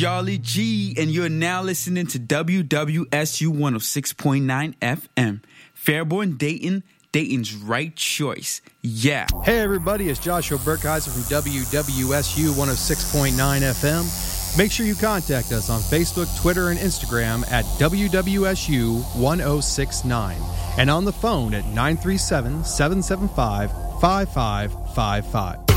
Charlie G, and you're now listening to WWSU 106.9 FM. Fairborn, Dayton, Dayton's right choice. Yeah. Hey, everybody, it's Joshua Burkheiser from WWSU 106.9 FM. Make sure you contact us on Facebook, Twitter, and Instagram at WWSU 1069 and on the phone at 937-775-5555.